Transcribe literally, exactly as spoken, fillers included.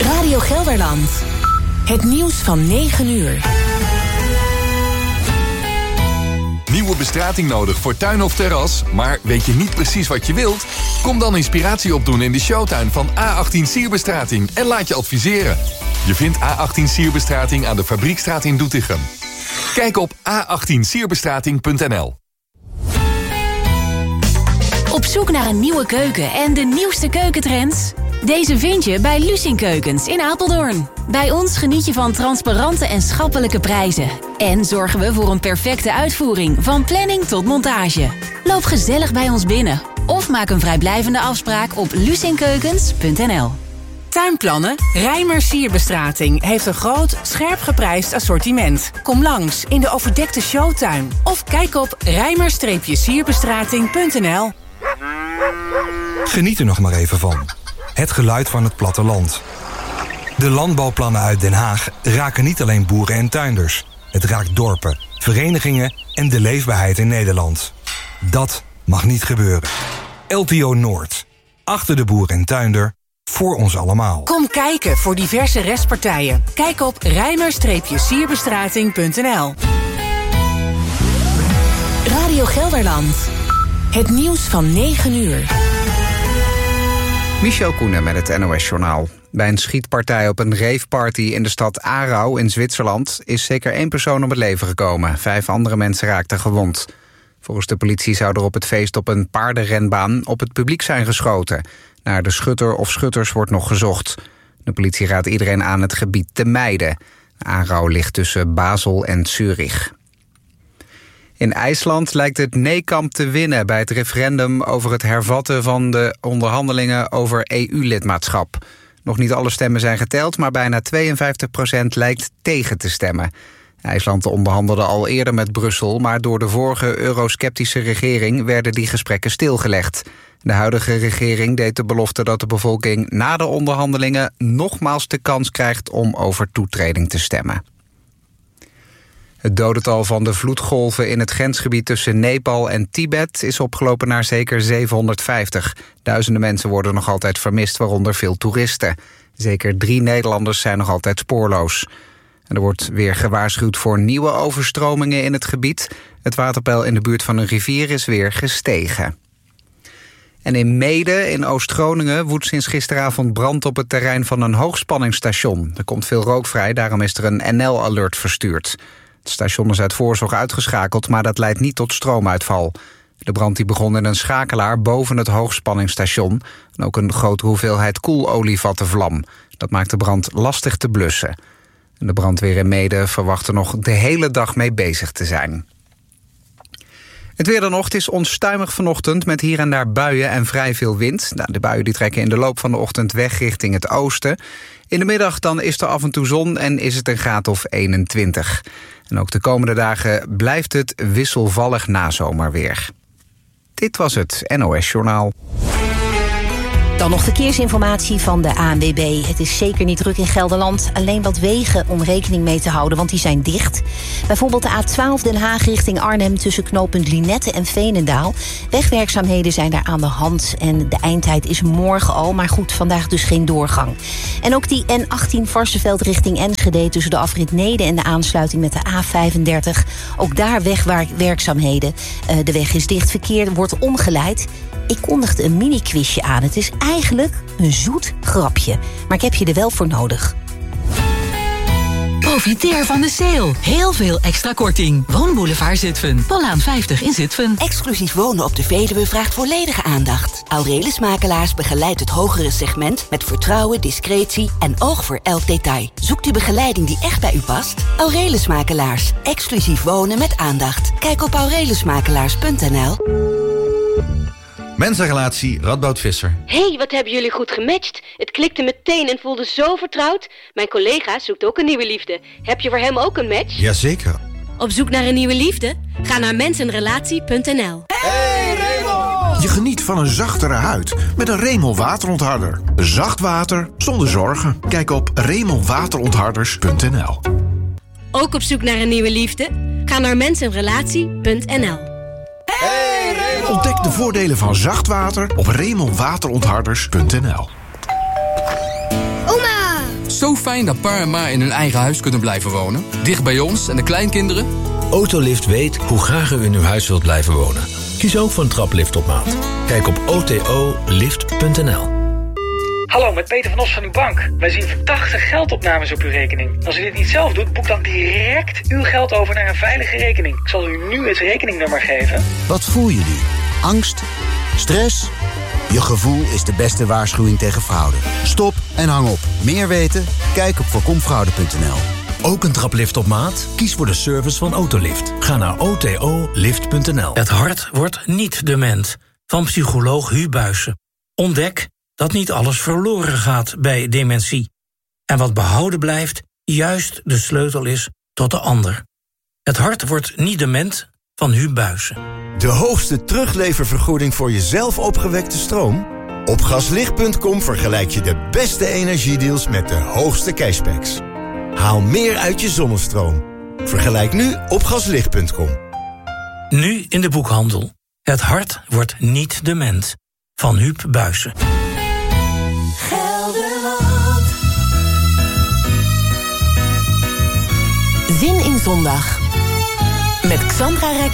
Radio Gelderland. Het nieuws van negen uur. Nieuwe bestrating nodig voor tuin of terras, maar weet je niet precies wat je wilt? Kom dan inspiratie opdoen in de showtuin van A achttien Sierbestrating en laat je adviseren. Je vindt A achttien Sierbestrating aan de Fabriekstraat in Doetinchem. Kijk op a achttien sierbestrating punt n l. Op zoek naar een nieuwe keuken en de nieuwste keukentrends? Deze vind je bij Lucien Keukens in Apeldoorn. Bij ons geniet je van transparante en schappelijke prijzen. En zorgen we voor een perfecte uitvoering, van planning tot montage. Loop gezellig bij ons binnen of maak een vrijblijvende afspraak op lucien keukens punt n l. Tuinplannen? Rijmers Sierbestrating heeft een groot, scherp geprijsd assortiment. Kom langs in de overdekte showtuin of kijk op rijmers sierbestrating punt n l. Geniet er nog maar even van. Het geluid van het platteland. De landbouwplannen uit Den Haag raken niet alleen boeren en tuinders. Het raakt dorpen, verenigingen en de leefbaarheid in Nederland. Dat mag niet gebeuren. L T O Noord. Achter de boer en tuinder. Voor ons allemaal. Kom kijken voor diverse restpartijen. Kijk op rijmers sierbestrating punt n l. Radio Gelderland. Het nieuws van negen uur. Michel Koenen met het N O S-journaal. Bij een schietpartij op een raveparty in de stad Aarau in Zwitserland is zeker één persoon om het leven gekomen. Vijf andere mensen raakten gewond. Volgens de politie zou er op het feest op een paardenrenbaan op het publiek zijn geschoten. Naar de schutter of schutters wordt nog gezocht. De politie raadt iedereen aan het gebied te mijden. Aarau ligt tussen Basel en Zurich. In IJsland lijkt het nee-kamp te winnen bij het referendum over het hervatten van de onderhandelingen over E U-lidmaatschap. Nog niet alle stemmen zijn geteld, maar bijna tweeënvijftig procent lijkt tegen te stemmen. IJsland onderhandelde al eerder met Brussel, maar door de vorige eurosceptische regering werden die gesprekken stilgelegd. De huidige regering deed de belofte dat de bevolking na de onderhandelingen nogmaals de kans krijgt om over toetreding te stemmen. Het dodental van de vloedgolven in het grensgebied tussen Nepal en Tibet is opgelopen naar zeker zevenhonderdvijftig. Duizenden mensen worden nog altijd vermist, waaronder veel toeristen. Zeker drie Nederlanders zijn nog altijd spoorloos. En er wordt weer gewaarschuwd voor nieuwe overstromingen in het gebied. Het waterpeil in de buurt van een rivier is weer gestegen. En in Meeden in Oost-Groningen woedt sinds gisteravond brand op het terrein van een hoogspanningsstation. Er komt veel rook vrij, daarom is er een N L-alert verstuurd. Het station is uit voorzorg uitgeschakeld, maar dat leidt niet tot stroomuitval. De brand die begon in een schakelaar boven het hoogspanningsstation. En ook een grote hoeveelheid koelolie vatte vlam. Dat maakt de brand lastig te blussen. En de brandweer in Meeden verwacht er nog de hele dag mee bezig te zijn. Het weer dan nog, het is onstuimig vanochtend met hier en daar buien en vrij veel wind. Nou, de buien die trekken in de loop van de ochtend weg richting het oosten. In de middag dan is er af en toe zon en is het een graad of eenentwintig. En ook de komende dagen blijft het wisselvallig nazomerweer. Dit was het N O S-journaal. Dan nog verkeersinformatie van de A N W B. Het is zeker niet druk in Gelderland. Alleen wat wegen om rekening mee te houden, want die zijn dicht. Bijvoorbeeld de A twaalf Den Haag richting Arnhem tussen knooppunt Linette en Veenendaal. Wegwerkzaamheden zijn daar aan de hand en de eindtijd is morgen al. Maar goed, vandaag dus geen doorgang. En ook die N achttien Varsseveld richting Enschede tussen de afrit Neede en de aansluiting met de A vijfendertig. Ook daar wegwerkzaamheden. Uh, de weg is dicht, verkeer wordt omgeleid. Ik kondigde een mini-quizje aan. Het is eigenlijk een zoet grapje, maar ik heb je er wel voor nodig. Profiteer van de sale. Heel veel extra korting. Woonboulevard Zutphen. Pollaan vijftig in Zutphen. Exclusief wonen op de Veluwe vraagt volledige aandacht. Aurelius Makelaars begeleidt het hogere segment met vertrouwen, discretie en oog voor elk detail. Zoekt u begeleiding die echt bij u past? Aurelius Makelaars. Exclusief wonen met aandacht. Kijk op aurelius makelaars punt n l. Mensenrelatie Radboud Visser. Hé, hey, wat hebben jullie goed gematcht. Het klikte meteen en voelde zo vertrouwd. Mijn collega zoekt ook een nieuwe liefde. Heb je voor hem ook een match? Jazeker. Op zoek naar een nieuwe liefde? Ga naar mensenrelatie punt n l. Hey, Remel! Je geniet van een zachtere huid met een Remel waterontharder. Zacht water zonder zorgen. Kijk op remel waterontharders punt n l. Ook op zoek naar een nieuwe liefde? Ga naar mensenrelatie punt n l. Ontdek de voordelen van zacht water op remel waterontharders punt n l. Oma, Hoe fijn dat pa en ma in hun eigen huis kunnen blijven wonen. Dicht bij ons en de kleinkinderen. Autolift weet hoe graag u in uw huis wilt blijven wonen. Kies ook voor een traplift op maat. Kijk op o t o lift punt n l. Hallo, met Peter van Os van uw bank. Wij zien verdachte geldopnames op uw rekening. Als u dit niet zelf doet, boek dan direct uw geld over naar een veilige rekening. Ik zal u nu het rekeningnummer geven. Wat voel je nu? Angst? Stress? Je gevoel is de beste waarschuwing tegen fraude. Stop en hang op. Meer weten? Kijk op voorkomfraude punt n l. Ook een traplift op maat? Kies voor de service van Autolift. Ga naar o t o lift punt n l. Het hart wordt niet dement. Van psycholoog Huub Buijsen. Ontdek dat niet alles verloren gaat bij dementie. En wat behouden blijft, juist de sleutel is tot de ander. Het hart wordt niet dement van Huub Buijsen. De hoogste terugleververgoeding voor jezelf opgewekte stroom? Op gaslicht punt com vergelijk je de beste energiedeals met de hoogste cashbacks. Haal meer uit je zonnestroom. Vergelijk nu op gaslicht punt com. Nu in de boekhandel. Het hart wordt niet dement van Huub Buijsen. Gelderland. Zin in zondag. Met Xandra Rijken.